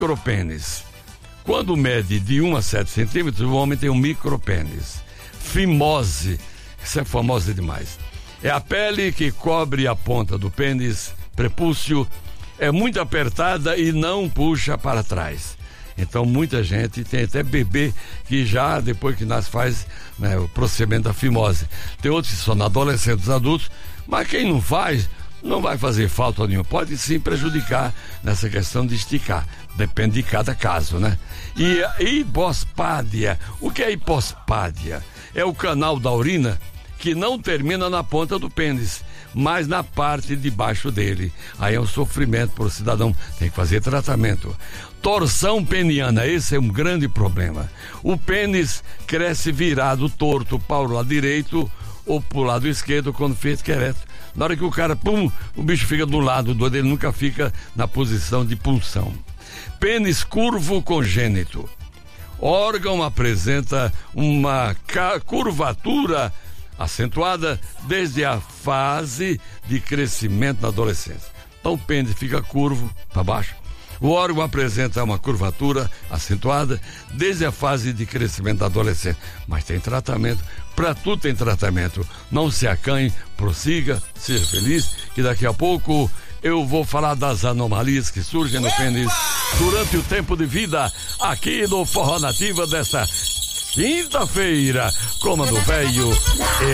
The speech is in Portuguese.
Micropênis. Quando mede de 1 a 7 centímetros, o homem tem um micropênis. Fimose, isso é famosa demais. É a pele que cobre a ponta do pênis, prepúcio, é muito apertada e não puxa para trás. Então muita gente, tem até bebê que já depois que nasce faz, né, o procedimento da fimose. Tem outros que são adolescentes, adultos, mas quem não faz, não vai fazer falta nenhuma. Pode sim prejudicar nessa questão de esticar. Depende de cada caso, né? E a hipospádia. O que é hipospádia? É o canal da urina que não termina na ponta do pênis, mas na parte de baixo dele. Aí é um sofrimento para o cidadão, tem que fazer tratamento. Torção peniana, esse é um grande problema. O pênis cresce virado, torto para o lado direito ou para o lado esquerdo quando fica ereto. Na hora que o cara, o bicho fica do lado do dele, nunca fica na posição de punção. Pênis curvo congênito. Órgão apresenta uma curvatura acentuada desde a fase de crescimento na adolescência. Então o pênis fica curvo para baixo. O órgão apresenta uma curvatura acentuada desde a fase de crescimento da adolescência. Mas tem tratamento, para tudo tem tratamento. Não se acanhe, prossiga, seja feliz, que daqui a pouco eu vou falar das anomalias que surgem no pênis durante o tempo de vida, aqui no Forró Nativa desta quinta-feira. Coma do Velho.